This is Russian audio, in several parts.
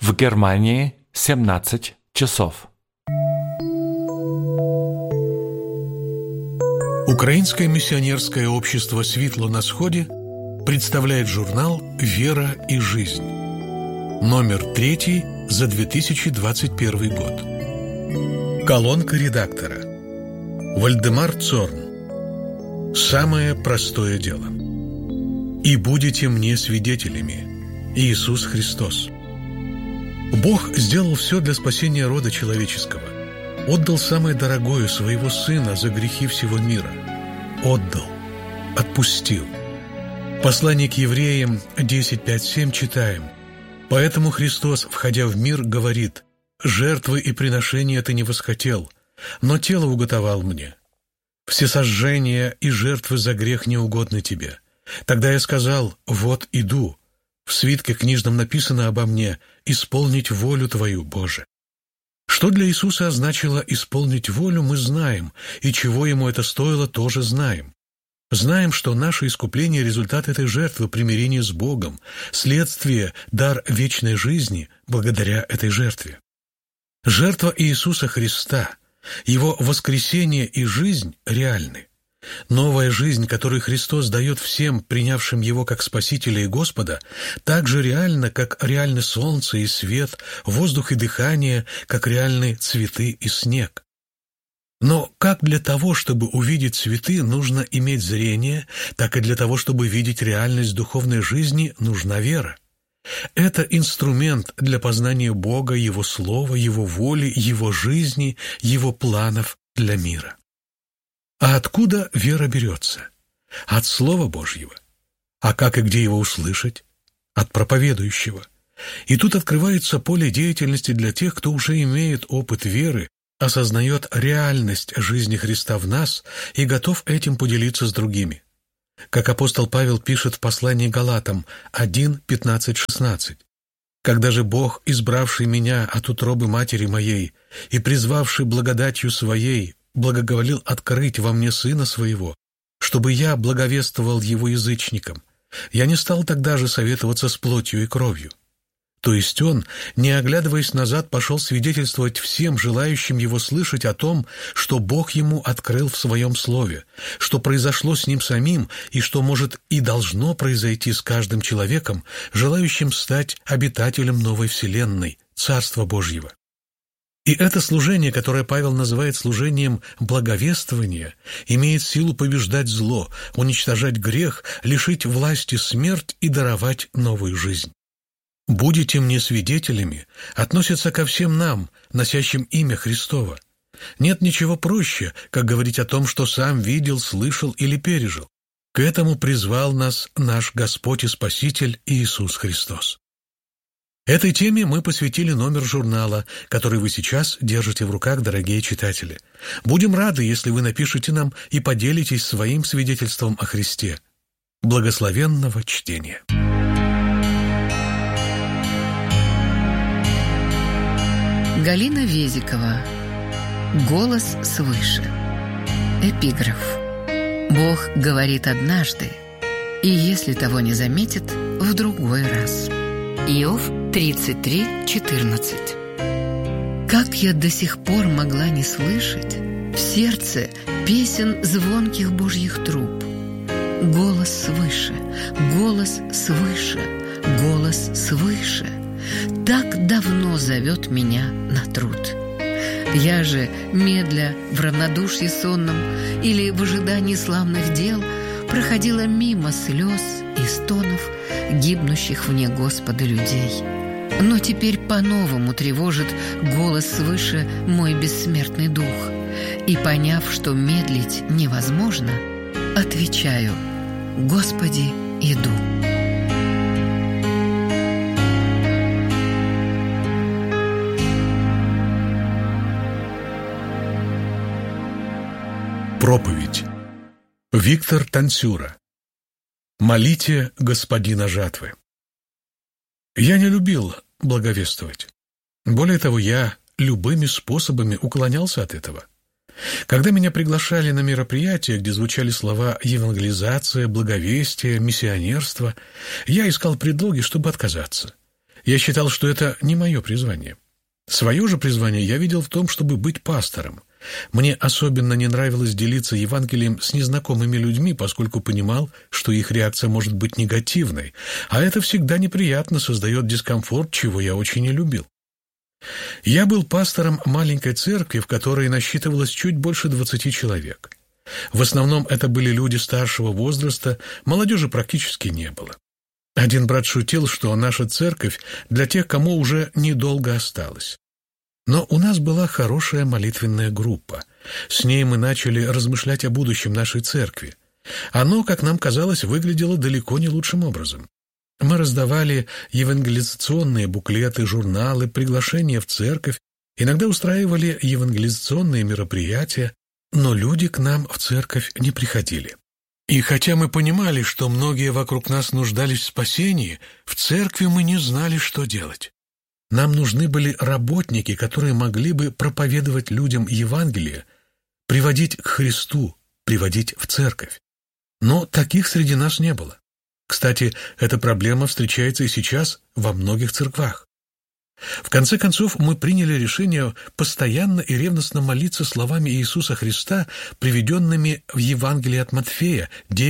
В Германии 17 часов. Украинское миссионерское общество «Світло на сходе» представляет журнал «Вера и жизнь». Номер 3 за 2021 год. Колонка редактора. Вальдемар Цорн. «Самое простое дело. И будете мне свидетелями. Иисус Христос». Бог сделал все для спасения рода человеческого. Отдал самое дорогое, своего Сына, за грехи всего мира. Отдал, отпустил. Послание к евреям 10:5-7 читаем: «Поэтому Христос, входя в мир, говорит: жертвы и приношения ты не восхотел, но тело уготовал мне. Всесожжения и жертвы за грех не угодны тебе. Тогда я сказал: вот иду. В свитке книжном написано обо мне: исполнить волю Твою, Боже». Что для Иисуса означало исполнить волю, мы знаем, и чего Ему это стоило, тоже знаем. Знаем, что наше искупление – результат этой жертвы, примирение с Богом, следствие, дар вечной жизни благодаря этой жертве. Жертва Иисуса Христа, Его воскресение и жизнь реальны. Новая жизнь, которую Христос дает всем, принявшим Его как Спасителя и Господа, так же реальна, как реальны солнце и свет, воздух и дыхание, как реальны цветы и снег. Но как для того, чтобы увидеть цветы, нужно иметь зрение, так и для того, чтобы видеть реальность духовной жизни, нужна вера. Это инструмент для познания Бога, Его Слова, Его воли, Его жизни, Его планов для мира. А откуда вера берется? От Слова Божьего. А как и где его услышать? От проповедующего. И тут открывается поле деятельности для тех, кто уже имеет опыт веры, осознает реальность жизни Христа в нас и готов этим поделиться с другими. Как апостол Павел пишет в послании Галатам 1:15-16: «Когда же Бог, избравший меня от утробы матери моей и призвавший благодатью Своей, благоволил открыть во мне Сына Своего, чтобы я благовествовал Его язычникам, я не стал тогда же советоваться с плотью и кровью». То есть он, не оглядываясь назад, пошел свидетельствовать всем желающим его слышать о том, что Бог ему открыл в своем слове, что произошло с ним самим и что может и должно произойти с каждым человеком, желающим стать обитателем новой вселенной, Царства Божьего. И это служение, которое Павел называет служением благовествования, имеет силу побеждать зло, уничтожать грех, лишить власти смерть и даровать новую жизнь. «Будете мне свидетелями» относится ко всем нам, носящим имя Христово. Нет ничего проще, как говорить о том, что сам видел, слышал или пережил. К этому призвал нас наш Господь и Спаситель Иисус Христос. Этой теме мы посвятили номер журнала, который вы сейчас держите в руках, дорогие читатели. Будем рады, если вы напишете нам и поделитесь своим свидетельством о Христе. Благословенного чтения! Галина Везикова. Голос свыше. Эпиграф. Бог говорит однажды, и если того не заметит, в другой раз. Иов 33:14. Как я до сих пор могла не слышать в сердце песен звонких Божьих труб? Голос свыше, голос свыше, голос свыше. Так давно зовет меня на труд. Я же, медля в равнодушии сонном или в ожидании славных дел, проходила мимо слез и стонов гибнущих вне Господа людей. Но теперь по-новому тревожит голос свыше мой бессмертный дух. И, поняв, что медлить невозможно, отвечаю: «Господи, иду». Проповедь. Виктор Танцюра. «Молите Господина жатвы». Я не любил благовествовать. Более того, я любыми способами уклонялся от этого. Когда меня приглашали на мероприятия, где звучали слова «евангелизация», «благовестие», «миссионерство», я искал предлоги, чтобы отказаться. Я считал, что это не мое призвание. Свое же призвание я видел в том, чтобы быть пастором. Мне особенно не нравилось делиться Евангелием с незнакомыми людьми, поскольку понимал, что их реакция может быть негативной, а это всегда неприятно, создает дискомфорт, чего я очень не любил. Я был пастором маленькой церкви, в которой насчитывалось чуть больше 20 человек. В основном это были люди старшего возраста, молодежи практически не было. Один брат шутил, что наша церковь для тех, кому уже недолго осталось. Но у нас была хорошая молитвенная группа. С ней мы начали размышлять о будущем нашей церкви. Оно, как нам казалось, выглядело далеко не лучшим образом. Мы раздавали евангелизационные буклеты, журналы, приглашения в церковь, иногда устраивали евангелизационные мероприятия, но люди к нам в церковь не приходили. И хотя мы понимали, что многие вокруг нас нуждались в спасении, в церкви мы не знали, что делать. Нам нужны были работники, которые могли бы проповедовать людям Евангелие, приводить к Христу, приводить в церковь. Но таких среди нас не было. Кстати, эта проблема встречается и сейчас во многих церквах. В конце концов, мы приняли решение постоянно и ревностно молиться словами Иисуса Христа, приведенными в Евангелии от Матфея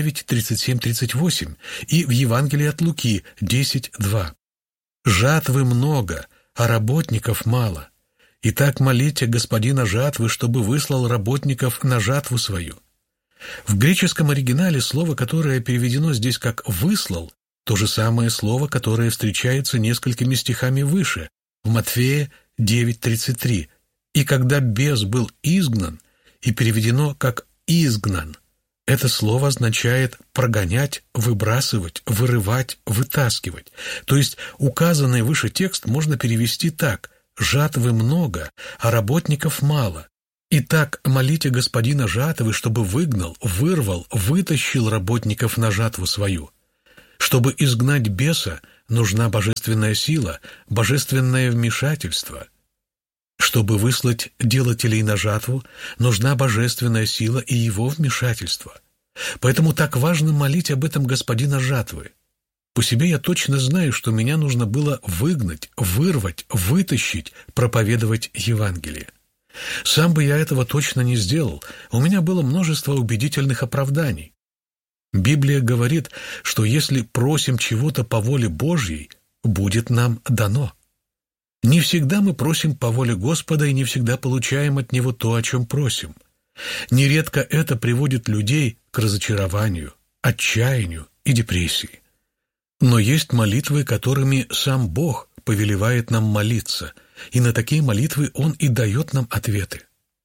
9:37-38 и в Евангелии от Луки 10:2. «Жатвы много, а работников мало. Итак, молите Господина жатвы, чтобы выслал работников на жатву свою». В греческом оригинале слово, которое переведено здесь как «выслал», то же самое слово, которое встречается несколькими стихами выше, в Матфея 9:33. «И когда бес был изгнан», и переведено как «изгнан». Это слово означает прогонять, выбрасывать, вырывать, вытаскивать. То есть указанный выше текст можно перевести так: «Жатвы много, а работников мало. Итак, молите Господина жатвы, чтобы выгнал, вырвал, вытащил работников на жатву свою». Чтобы изгнать беса, нужна божественная сила, божественное вмешательство. Чтобы выслать делателей на жатву, нужна божественная сила и его вмешательство. Поэтому так важно молить об этом Господина жатвы. По себе я точно знаю, что меня нужно было выгнать, вырвать, вытащить, проповедовать Евангелие. Сам бы я этого точно не сделал, у меня было множество убедительных оправданий. Библия говорит, что если просим чего-то по воле Божьей, будет нам дано. Не всегда мы просим по воле Господа и не всегда получаем от Него то, о чем просим. Нередко это приводит людей к разочарованию, отчаянию и депрессии. Но есть молитвы, которыми сам Бог повелевает нам молиться, и на такие молитвы Он и дает нам ответы.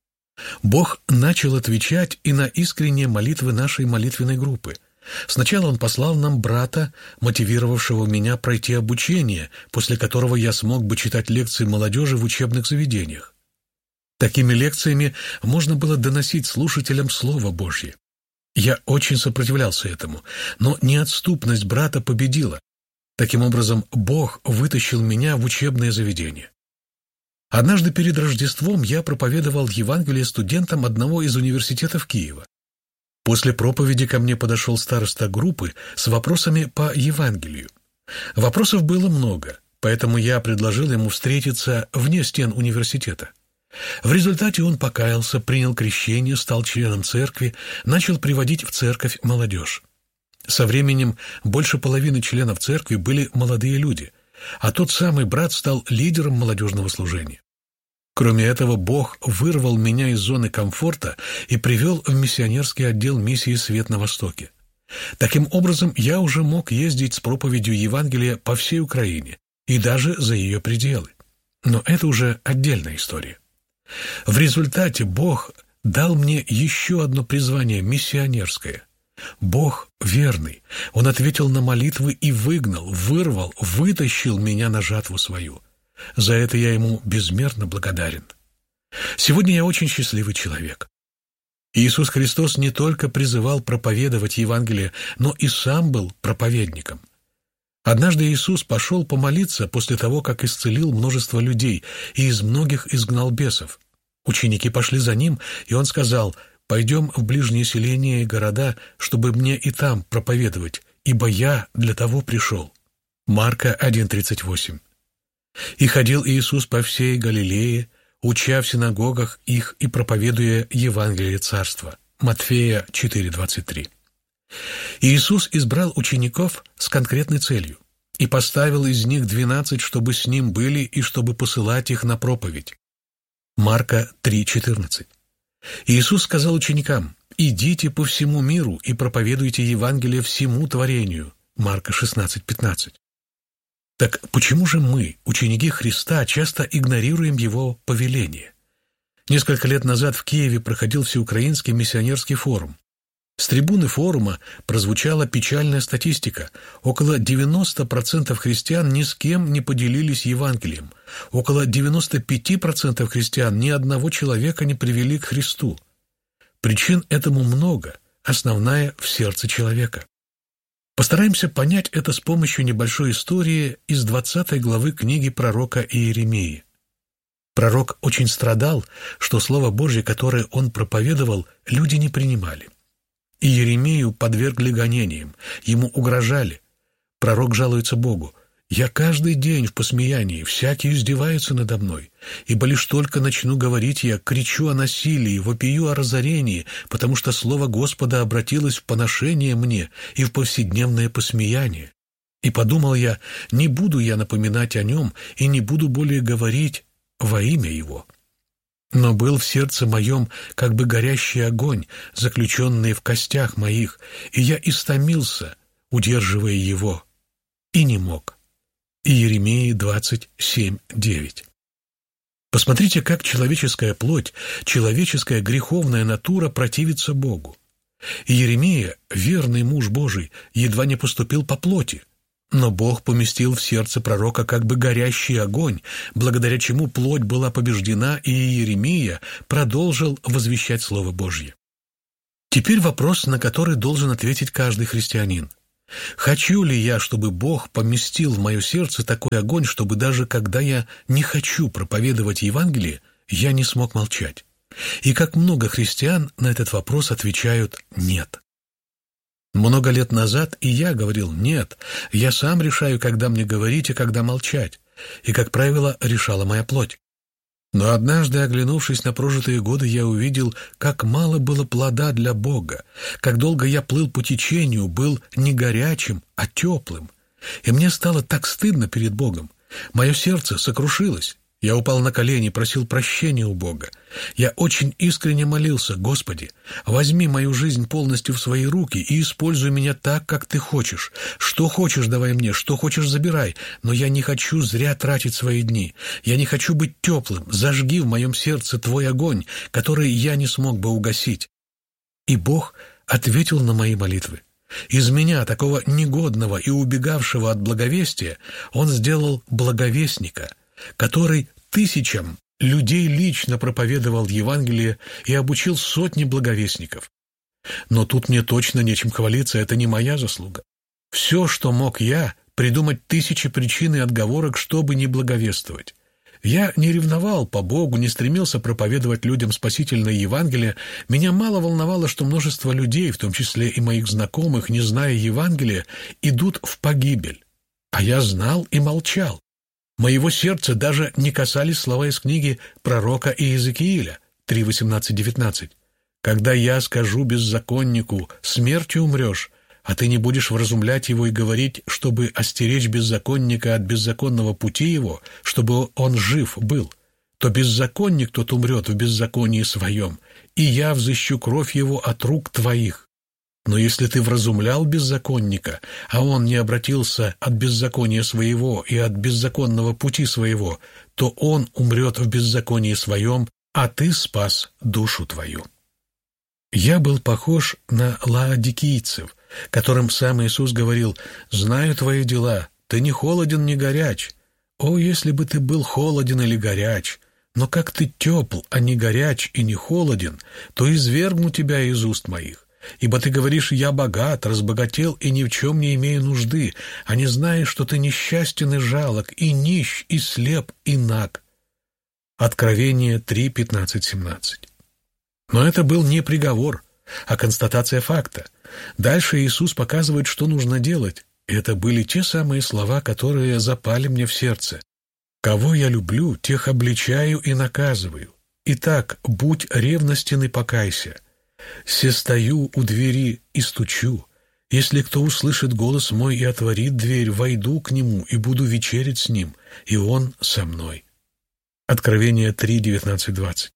Бог начал отвечать и на искренние молитвы нашей молитвенной группы. Сначала Он послал нам брата, мотивировавшего меня пройти обучение, после которого я смог бы читать лекции молодежи в учебных заведениях. Такими лекциями можно было доносить слушателям Слово Божье. Я очень сопротивлялся этому, но неотступность брата победила. Таким образом, Бог вытащил меня в учебное заведение. Однажды перед Рождеством я проповедовал Евангелие студентам одного из университетов Киева. После проповеди ко мне подошел староста группы с вопросами по Евангелию. Вопросов было много, поэтому я предложил ему встретиться вне стен университета. В результате он покаялся, принял крещение, стал членом церкви, начал приводить в церковь молодежь. Со временем больше половины членов церкви были молодые люди, а тот самый брат стал лидером молодежного служения. Кроме этого, Бог вырвал меня из зоны комфорта и привел в миссионерский отдел миссии «Свет на Востоке». Таким образом, я уже мог ездить с проповедью Евангелия по всей Украине и даже за ее пределы. Но это уже отдельная история. В результате Бог дал мне еще одно призвание миссионерское. Бог верный. Он ответил на молитвы и выгнал, вырвал, вытащил меня на жатву свою. За это я Ему безмерно благодарен. Сегодня я очень счастливый человек. Иисус Христос не только призывал проповедовать Евангелие, но и сам был проповедником. Однажды Иисус пошел помолиться после того, как исцелил множество людей и из многих изгнал бесов. Ученики пошли за Ним, и Он сказал: «Пойдем в ближние селения и города, чтобы мне и там проповедовать, ибо я для того пришел». Марка 1:38. И ходил Иисус по всей Галилее, уча в синагогах их и проповедуя Евангелие Царства». Матфея 4:23. Иисус избрал учеников с конкретной целью и поставил из них 12, чтобы с Ним были и чтобы посылать их на проповедь. Марка 3:14. Иисус сказал ученикам: «Идите по всему миру и проповедуйте Евангелие всему творению». Марка 16:15. Так почему же мы, ученики Христа, часто игнорируем Его повеление? Несколько лет назад в Киеве проходил Всеукраинский миссионерский форум. С трибуны форума прозвучала печальная статистика. Около 90% христиан ни с кем не поделились Евангелием. Около 95% христиан ни одного человека не привели к Христу. Причин этому много, основная в сердце человека. Постараемся понять это с помощью небольшой истории из 20 главы книги пророка Иеремии. Пророк очень страдал, что Слово Божье, которое он проповедовал, люди не принимали. Иеремию подвергли гонениям, ему угрожали. Пророк жалуется Богу: «Я каждый день в посмеянии, всякий издевается надо мной, ибо лишь только начну говорить, я кричу о насилии, вопию о разорении, потому что слово Господа обратилось в поношение мне и в повседневное посмеяние. И подумал я: не буду я напоминать о нем и не буду более говорить во имя его». Но был в сердце моем как бы горящий огонь, заключенный в костях моих, и я истомился, удерживая его, и не мог. Иеремии 27:9. Посмотрите, как человеческая плоть, человеческая греховная натура противится Богу. Иеремия, верный муж Божий, едва не поступил по плоти. Но Бог поместил в сердце пророка как бы горящий огонь, благодаря чему плоть была побеждена, и Иеремия продолжил возвещать Слово Божье. Теперь вопрос, на который должен ответить каждый христианин. Хочу ли я, чтобы Бог поместил в мое сердце такой огонь, чтобы даже когда я не хочу проповедовать Евангелие, я не смог молчать? И как много христиан на этот вопрос отвечают «нет». Много лет назад и я говорил «нет», я сам решаю, когда мне говорить и когда молчать, и, как правило, решала моя плоть. Но однажды, оглянувшись на прожитые годы, я увидел, как мало было плода для Бога, как долго я плыл по течению, был не горячим, а теплым. И мне стало так стыдно перед Богом. Мое сердце сокрушилось. Я упал на колени, просил прощения у Бога. Я очень искренне молился: «Господи, возьми мою жизнь полностью в свои руки и используй меня так, как Ты хочешь. Что хочешь давай мне, что хочешь забирай, но я не хочу зря тратить свои дни. Я не хочу быть теплым. Зажги в моем сердце Твой огонь, который я не смог бы угасить». И Бог ответил на мои молитвы. Из меня, такого негодного и убегавшего от благовестия, Он сделал благовестника, который тысячам людей лично проповедовал Евангелие и обучил сотни благовестников. Но тут мне точно нечем хвалиться, это не моя заслуга. Все, что мог я, придумать тысячи причин и отговорок, чтобы не благовествовать. Я не ревновал по Богу, не стремился проповедовать людям спасительное Евангелие. Меня мало волновало, что множество людей, в том числе и моих знакомых, не зная Евангелия, идут в погибель. А я знал и молчал. Моего сердца даже не касались слова из книги пророка Иезекииля 3:18-19. «Когда я скажу беззаконнику: смертью умрешь, а ты не будешь вразумлять его и говорить, чтобы остеречь беззаконника от беззаконного пути его, чтобы он жив был, то беззаконник тот умрет в беззаконии своем, и я взыщу кровь его от рук твоих. Но если ты вразумлял беззаконника, а он не обратился от беззакония своего и от беззаконного пути своего, то он умрет в беззаконии своем, а ты спас душу твою». Я был похож на лаодикийцев, которым сам Иисус говорил: «Знаю твои дела, ты не холоден, не горяч. О, если бы ты был холоден или горяч! Но как ты тепл, а не горяч и не холоден, то извергну тебя из уст моих. Ибо ты говоришь: я богат, разбогател и ни в чем не имею нужды, а не знаешь, что ты несчастен и жалок, и нищ, и слеп, и наг». Откровение 3:15-17. Но это был не приговор, а констатация факта. Дальше Иисус показывает, что нужно делать. И это были те самые слова, которые запали мне в сердце. Кого я люблю, тех обличаю и наказываю. Итак, будь ревностен и покайся. Сестою у двери и стучу. Если кто услышит голос мой и отворит дверь, войду к нему и буду вечерять с ним, и он со мной». Откровение 3:19-20.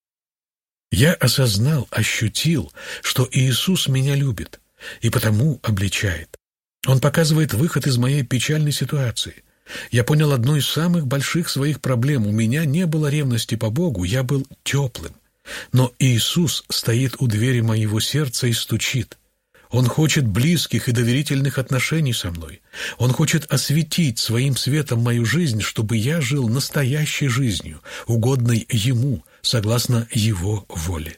Я осознал, ощутил, что Иисус меня любит, и потому обличает. Он показывает выход из моей печальной ситуации. Я понял одну из самых больших своих проблем. У меня не было ревности по Богу, я был теплым. Но Иисус стоит у двери моего сердца и стучит. Он хочет близких и доверительных отношений со мной. Он хочет осветить своим светом мою жизнь, чтобы я жил настоящей жизнью, угодной Ему, согласно Его воле.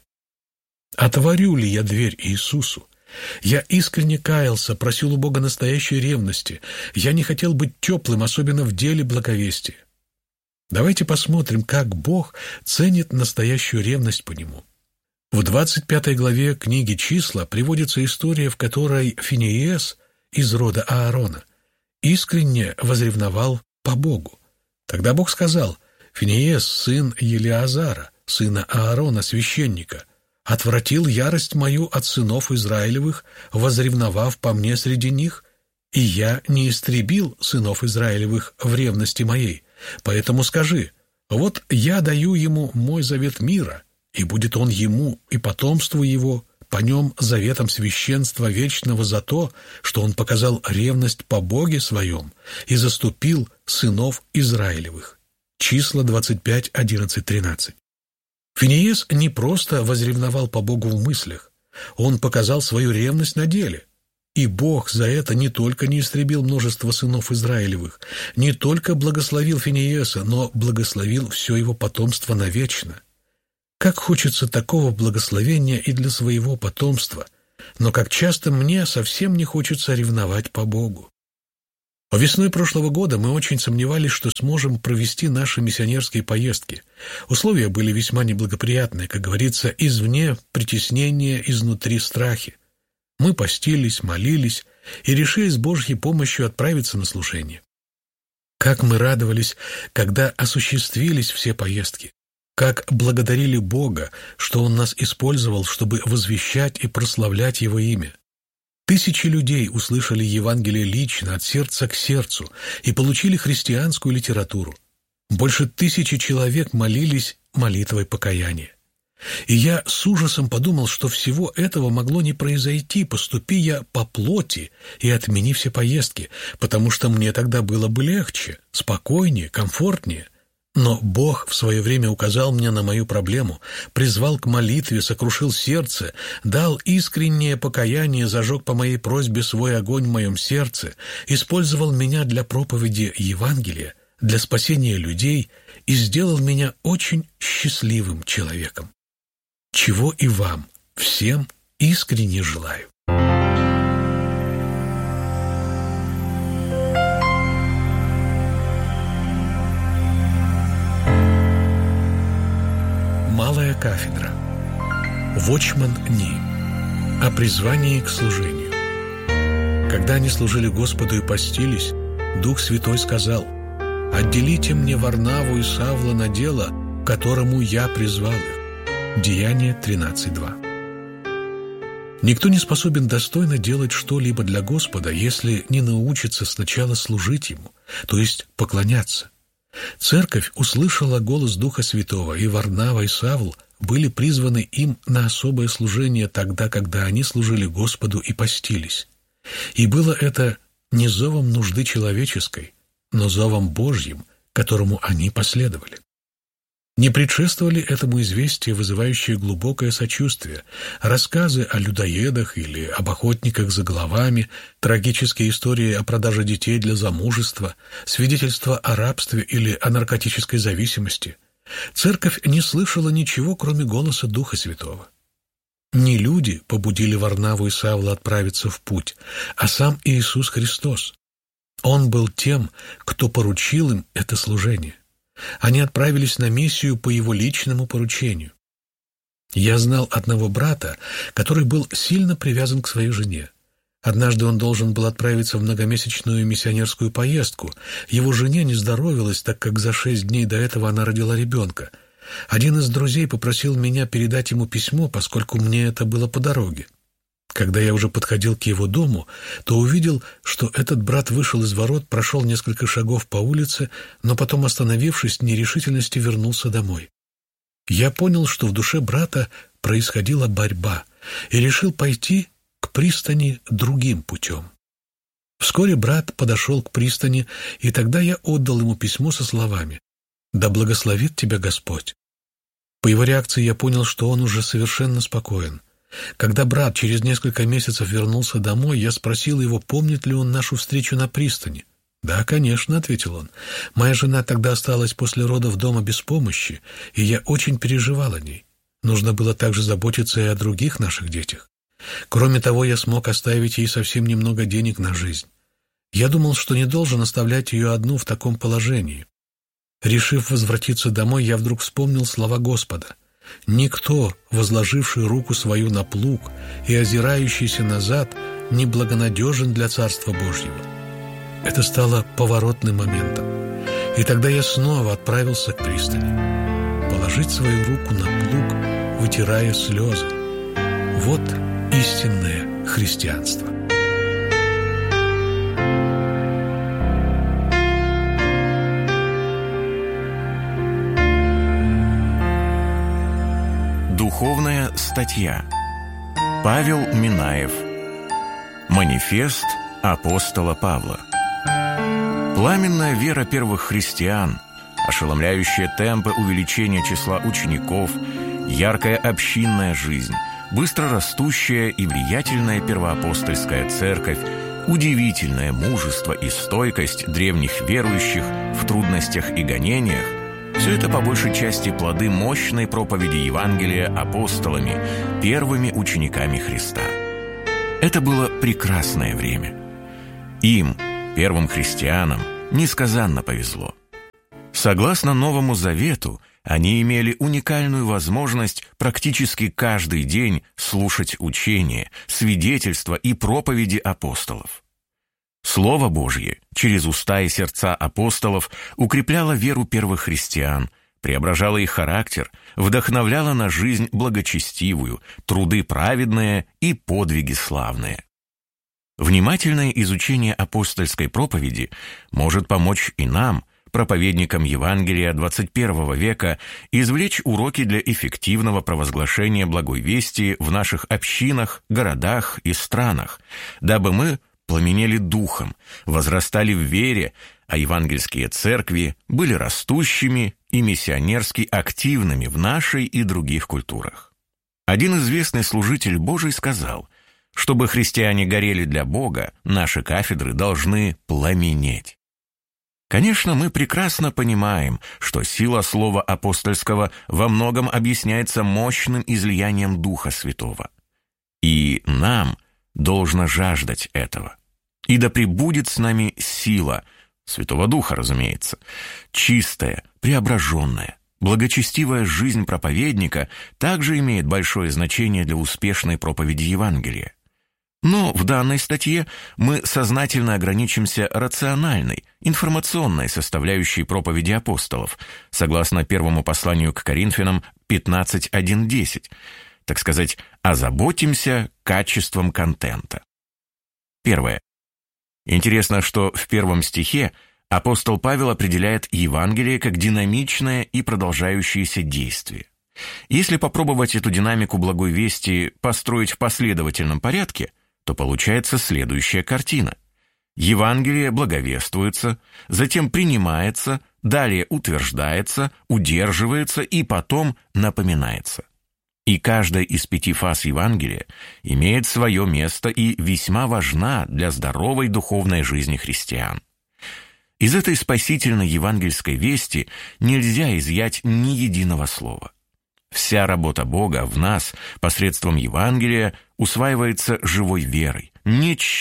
Отворю ли я дверь Иисусу? Я искренне каялся, просил у Бога настоящей ревности. Я не хотел быть теплым, особенно в деле благовестия. Давайте посмотрим, как Бог ценит настоящую ревность по Нему. В 25 главе книги «Числа» приводится история, в которой Финеес из рода Аарона искренне возревновал по Богу. Тогда Бог сказал: «Финеес, сын Елиазара, сына Аарона, священника, отвратил ярость мою от сынов Израилевых, возревновав по мне среди них, и я не истребил сынов Израилевых в ревности моей. Поэтому скажи: вот я даю ему мой завет мира, и будет он ему и потомству его по нем заветом священства вечного за то, что он показал ревность по Боге своем и заступил сынов Израилевых». Числа 25, 11, 13. Финеес не просто возревновал по Богу в мыслях, он показал свою ревность на деле. И Бог за это не только не истребил множество сынов Израилевых, не только благословил Финееса, но благословил все его потомство навечно. Как хочется такого благословения и для своего потомства, но как часто мне совсем не хочется ревновать по Богу. Весной прошлого года мы очень сомневались, что сможем провести наши миссионерские поездки. Условия были весьма неблагоприятные, как говорится, извне притеснение, изнутри страхи. Мы постились, молились и решили с Божьей помощью отправиться на служение. Как мы радовались, когда осуществились все поездки. Как благодарили Бога, что Он нас использовал, чтобы возвещать и прославлять Его имя. Тысячи людей услышали Евангелие лично, от сердца к сердцу, и получили христианскую литературу. Больше 1000 человек молились молитвой покаяния. И я с ужасом подумал, что всего этого могло не произойти, поступи я по плоти и отмени все поездки, потому что мне тогда было бы легче, спокойнее, комфортнее. Но Бог в свое время указал мне на мою проблему, призвал к молитве, сокрушил сердце, дал искреннее покаяние, зажег по моей просьбе свой огонь в моем сердце, использовал меня для проповеди Евангелия, для спасения людей и сделал меня очень счастливым человеком. Чего и вам всем искренне желаю. Малая кафедра. Вотчман Ни. О призвании к служению. Когда они служили Господу и постились, Дух Святой сказал: «Отделите мне Варнаву и Савла на дело, к которому я призвал их». Деяния 13:2. Никто не способен достойно делать что-либо для Господа, если не научится сначала служить Ему, то есть поклоняться. Церковь услышала голос Духа Святого, и Варнава и Савл были призваны им на особое служение тогда, когда они служили Господу и постились. И было это не зовом нужды человеческой, но зовом Божьим, которому они последовали. Не предшествовали этому известия, вызывающие глубокое сочувствие, рассказы о людоедах или об охотниках за головами, трагические истории о продаже детей для замужества, свидетельства о рабстве или о наркотической зависимости. Церковь не слышала ничего, кроме голоса Духа Святого. Не люди побудили Варнаву и Савла отправиться в путь, а сам Иисус Христос. Он был тем, кто поручил им это служение. Они отправились на миссию по его личному поручению. Я знал одного брата, который был сильно привязан к своей жене. Однажды он должен был отправиться в многомесячную миссионерскую поездку. Его жене не здоровилось, так как за 6 дней до этого она родила ребенка. Один из друзей попросил меня передать ему письмо, поскольку мне это было по дороге. Когда я уже подходил к его дому, то увидел, что этот брат вышел из ворот, прошел несколько шагов по улице, но потом, остановившись в нерешительности, вернулся домой. Я понял, что в душе брата происходила борьба, и решил пойти к пристани другим путем. Вскоре брат подошел к пристани, и тогда я отдал ему письмо со словами: «Да благословит тебя Господь». По его реакции я понял, что он уже совершенно спокоен. Когда брат через несколько месяцев вернулся домой, я спросил его, помнит ли он нашу встречу на пристани. «Да, конечно», — ответил он. «Моя жена тогда осталась после родов дома без помощи, и я очень переживал о ней. Нужно было также заботиться и о других наших детях. Кроме того, я смог оставить ей совсем немного денег на жизнь. Я думал, что не должен оставлять ее одну в таком положении. Решив возвратиться домой, я вдруг вспомнил слова Господа: «Никто, возложивший руку свою на плуг и озирающийся назад, не благонадежен для Царства Божьего». Это стало поворотным моментом. И тогда я снова отправился к пристани. Положить свою руку на плуг, вытирая слезы. Вот истинное христианство. Духовная статья. Павел Минаев. Манифест апостола Павла. Пламенная вера первых христиан, ошеломляющие темпы увеличения числа учеников, яркая общинная жизнь, быстро растущая и влиятельная первоапостольская церковь, удивительное мужество и стойкость древних верующих в трудностях и гонениях – все это по большей части плоды мощной проповеди Евангелия апостолами, первыми учениками Христа. Это было прекрасное время. Им, первым христианам, несказанно повезло. Согласно Новому Завету, они имели уникальную возможность практически каждый день слушать учения, свидетельства и проповеди апостолов. Слово Божье через уста и сердца апостолов укрепляло веру первых христиан, преображало их характер, вдохновляло на жизнь благочестивую, труды праведные и подвиги славные. Внимательное изучение апостольской проповеди может помочь и нам, проповедникам Евангелия XXI века, извлечь уроки для эффективного провозглашения благой вести в наших общинах, городах и странах, дабы мы пламенели духом, возрастали в вере, а евангельские церкви были растущими и миссионерски активными в нашей и других культурах. Один известный служитель Божий сказал: чтобы христиане горели для Бога, наши кафедры должны пламенеть. Конечно, мы прекрасно понимаем, что сила слова апостольского во многом объясняется мощным излиянием Духа Святого. И нам должно жаждать этого. И да пребудет с нами сила, Святого Духа, разумеется, чистая, преображенная, благочестивая жизнь проповедника также имеет большое значение для успешной проповеди Евангелия. Но в данной статье мы сознательно ограничимся рациональной, информационной составляющей проповеди апостолов, согласно первому посланию к Коринфянам 15:1-10, так сказать, озаботимся качеством контента. Первое. Интересно, что в первом стихе апостол Павел определяет Евангелие как динамичное и продолжающееся действие. Если попробовать эту динамику благой вести построить в последовательном порядке, то получается следующая картина. Евангелие благовествуется, затем принимается, далее утверждается, удерживается и потом напоминается. И каждая из 5 фаз Евангелия имеет свое место и весьма важна для здоровой духовной жизни христиан. Из этой спасительной евангельской вести нельзя изъять ни единого слова. Вся работа Бога в нас посредством Евангелия усваивается живой верой,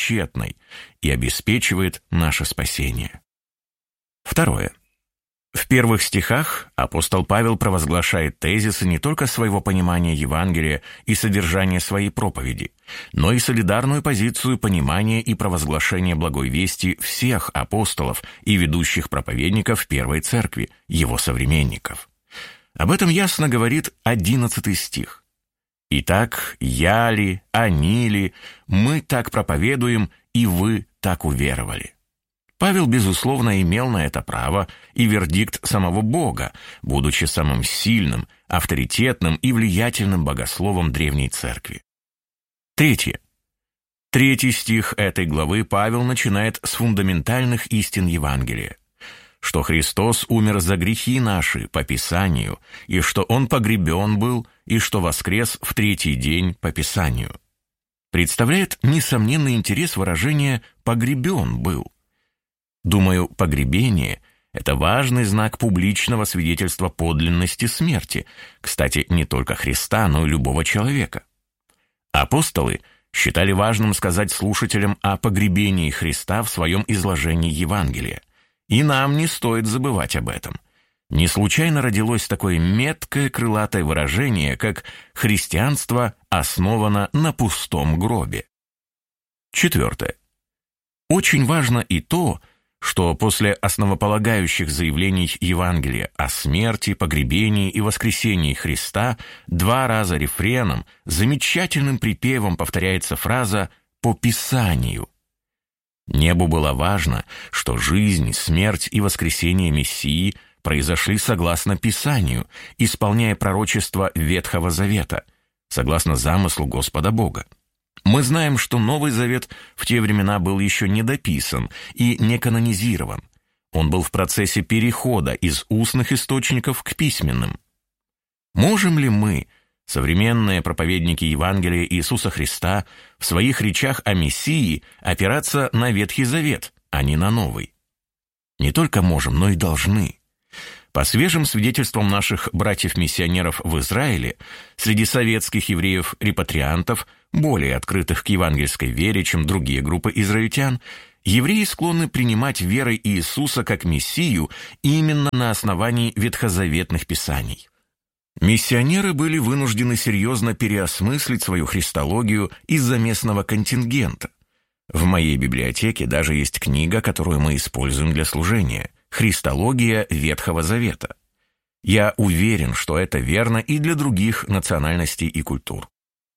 нетщетной, и обеспечивает наше спасение. Второе. В первых стихах апостол Павел провозглашает тезисы не только своего понимания Евангелия и содержания своей проповеди, но и солидарную позицию понимания и провозглашения благой вести всех апостолов и ведущих проповедников Первой Церкви, его современников. Об этом ясно говорит 11 стих. «Итак, я ли, они ли, мы так проповедуем, и вы так уверовали». Павел, безусловно, имел на это право и вердикт самого Бога, будучи самым сильным, авторитетным и влиятельным богословом Древней Церкви. Третье. 3 стих этой главы Павел начинает с фундаментальных истин Евангелия, что Христос умер за грехи наши по Писанию, и что Он погребен был, и что воскрес в 3-й день по Писанию. Представляет несомненный интерес выражение «погребен был». Думаю, погребение – это важный знак публичного свидетельства подлинности смерти, кстати, не только Христа, но и любого человека. Апостолы считали важным сказать слушателям о погребении Христа в своем изложении Евангелия, и нам не стоит забывать об этом. Не случайно родилось такое меткое крылатое выражение, как «христианство основано на пустом гробе». 4. Очень важно и то, что после основополагающих заявлений Евангелия о смерти, погребении и воскресении Христа 2 раза рефреном, замечательным припевом повторяется фраза «по Писанию». Небу было важно, что жизнь, смерть и воскресение Мессии произошли согласно Писанию, исполняя пророчество Ветхого Завета, согласно замыслу Господа Бога. Мы знаем, что Новый Завет в те времена был еще не дописан и не канонизирован. Он был в процессе перехода из устных источников к письменным. Можем ли мы, современные проповедники Евангелия Иисуса Христа, в своих речах о Мессии опираться на Ветхий Завет, а не на Новый? Не только можем, но и должны. По свежим свидетельствам наших братьев-миссионеров в Израиле, среди советских евреев-репатриантов, более открытых к евангельской вере, чем другие группы израильтян, евреи склонны принимать верой Иисуса как Мессию именно на основании ветхозаветных писаний. Миссионеры были вынуждены серьезно переосмыслить свою христологию из-за местного контингента. В моей библиотеке даже есть книга, которую мы используем для служения – «Христология Ветхого Завета». Я уверен, что это верно и для других национальностей и культур.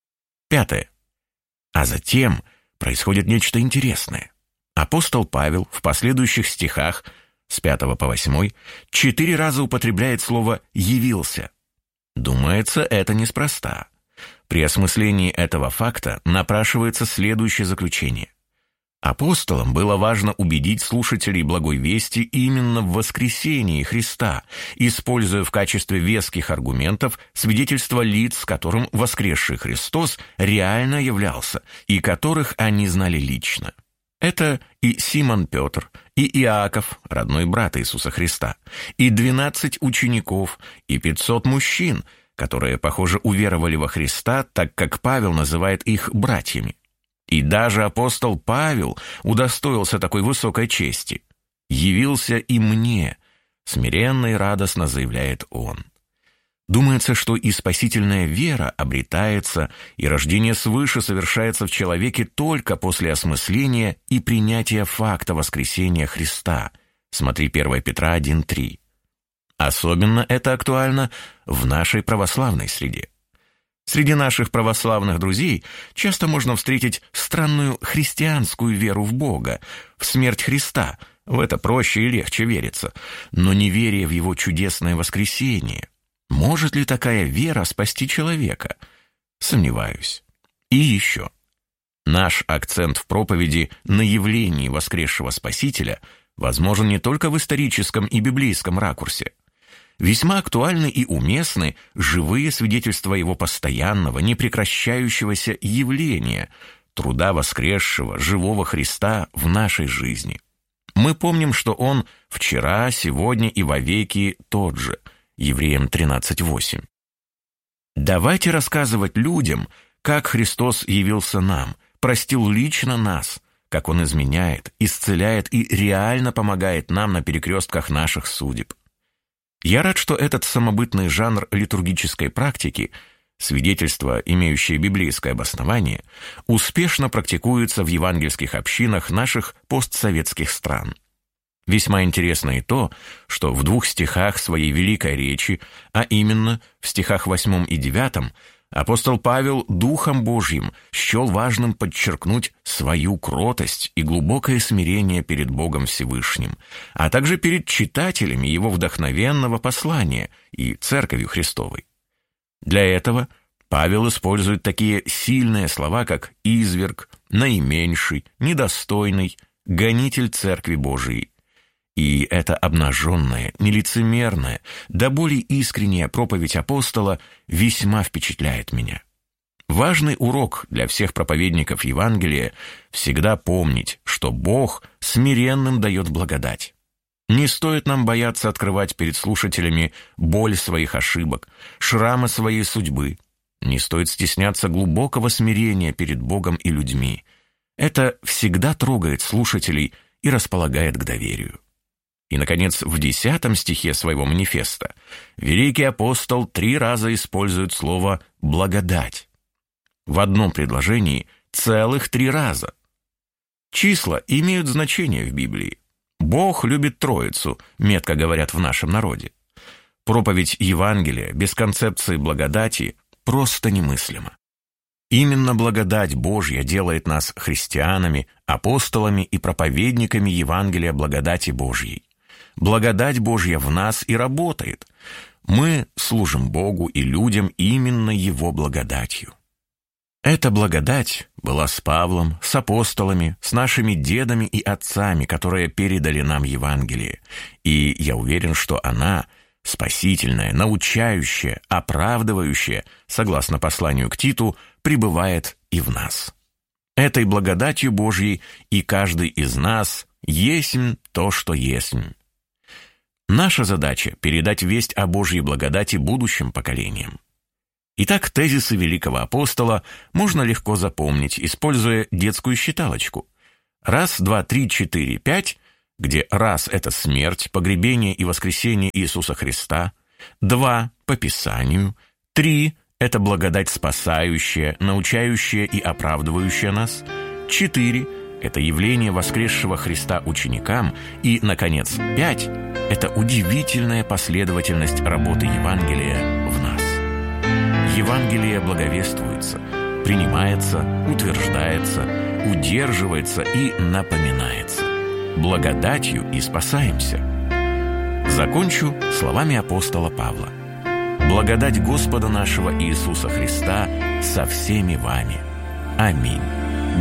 5. А затем происходит нечто интересное. Апостол Павел в последующих стихах с 5 по 8 4 раза употребляет слово «явился». Думается, это неспроста. При осмыслении этого факта напрашивается следующее заключение. Апостолам было важно убедить слушателей благой вести именно в воскресении Христа, используя в качестве веских аргументов свидетельства лиц, которым воскресший Христос реально являлся, и которых они знали лично. Это и Симон Петр, и Иаков, родной брат Иисуса Христа, и 12 учеников, и 500 мужчин, которые, похоже, уверовали во Христа, так как Павел называет их братьями. И даже апостол Павел удостоился такой высокой чести. «Явился и мне», — смиренно и радостно заявляет он. Думается, что и спасительная вера обретается, и рождение свыше совершается в человеке только после осмысления и принятия факта воскресения Христа. Смотри 1 Петра 1:3. Особенно это актуально в нашей православной среде. Среди наших православных друзей часто можно встретить странную христианскую веру в Бога, в смерть Христа, в это проще и легче верится, но неверие в Его чудесное воскресение. Может ли такая вера спасти человека? Сомневаюсь. И еще. Наш акцент в проповеди на явлении воскресшего Спасителя возможен не только в историческом и библейском ракурсе. Весьма актуальны и уместны живые свидетельства его постоянного, непрекращающегося явления, труда воскресшего, живого Христа в нашей жизни. Мы помним, что Он вчера, сегодня и вовеки тот же. Евреям 13:8. Давайте рассказывать людям, как Христос явился нам, простил лично нас, как Он изменяет, исцеляет и реально помогает нам на перекрестках наших судеб. Я рад, что этот самобытный жанр литургической практики, свидетельство, имеющее библейское обоснование, успешно практикуется в евангельских общинах наших постсоветских стран. Весьма интересно и то, что в 2 стихах своей великой речи, а именно в стихах 8 и 9, апостол Павел Духом Божьим счел важным подчеркнуть свою кротость и глубокое смирение перед Богом Всевышним, а также перед читателями его вдохновенного послания и Церковью Христовой. Для этого Павел использует такие сильные слова, как «изверг», «наименьший», «недостойный», «гонитель Церкви Божией». И эта обнаженная, нелицемерная, да более искренняя проповедь апостола весьма впечатляет меня. Важный урок для всех проповедников Евангелия – всегда помнить, что Бог смиренным дает благодать. Не стоит нам бояться открывать перед слушателями боль своих ошибок, шрамы своей судьбы. Не стоит стесняться глубокого смирения перед Богом и людьми. Это всегда трогает слушателей и располагает к доверию. И, наконец, в 10 стихе своего манифеста великий апостол 3 раза использует слово «благодать». В одном предложении целых 3 раза. Числа имеют значение в Библии. Бог любит Троицу, метко говорят в нашем народе. Проповедь Евангелия без концепции благодати просто немыслима. Именно благодать Божья делает нас христианами, апостолами и проповедниками Евангелия благодати Божьей. Благодать Божья в нас и работает. Мы служим Богу и людям именно Его благодатью. Эта благодать была с Павлом, с апостолами, с нашими дедами и отцами, которые передали нам Евангелие. И я уверен, что она спасительная, научающая, оправдывающая, согласно посланию к Титу, пребывает и в нас. Этой благодатью Божьей и каждый из нас есмь то, что есмь. Наша задача – передать весть о Божьей благодати будущим поколениям. Итак, тезисы великого апостола можно легко запомнить, используя детскую считалочку. 1, 2, 3, 4, 5, где 1 – это смерть, погребение и воскресение Иисуса Христа, 2 – по Писанию, 3 – это благодать спасающая, научающая и оправдывающая нас, 4 – это явление воскресшего Христа ученикам, и, наконец, 5 – это удивительная последовательность работы Евангелия в нас. Евангелие благовествуется, принимается, утверждается, удерживается и напоминается. Благодатью и спасаемся. Закончу словами апостола Павла. Благодать Господа нашего Иисуса Христа со всеми вами. Аминь.